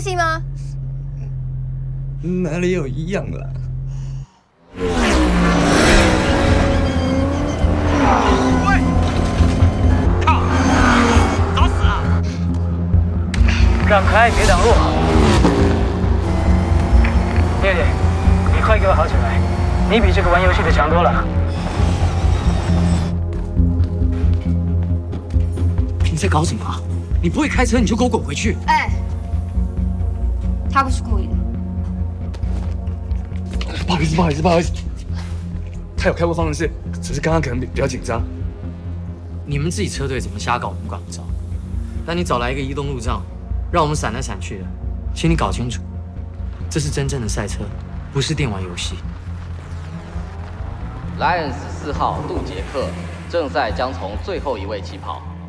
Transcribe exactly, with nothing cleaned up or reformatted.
系吗？ 哪里有一样啦？ 喂！靠！找死啊！ 让开，别挡路。烈烈，你快给我好起来！你比这个玩游戏的强多了。 你在搞什么啊？你不会开车，你就给我滚回去！ 哎，他不是故意的。 不好意思，不好意思，不好意思。他有开过方程式，只是刚刚可能比较紧张。 你们自己车队怎么瞎搞，我们管不着。但你找来一个移动路障，让我们闪来闪去的，请你搞清楚，这是真正的赛车，不是电玩游戏。 Lions 四号杜杰克正赛将从最后一位起跑。